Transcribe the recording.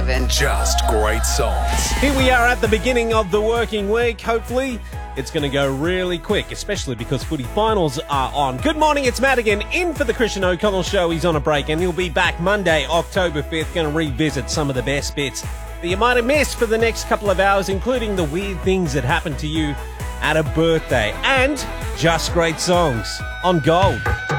7. Just great songs. Here we are at the beginning of the working week. Hopefully, it's going to go really quick, especially because footy finals are on. Good morning, it's Madigan in for the Christian O'Connell Show. He's on a break and he'll be back Monday, October 5th, going to revisit some of the best bits that you might have missed for the next couple of hours, including the weird things that happened to you at a birthday and just great songs on Gold.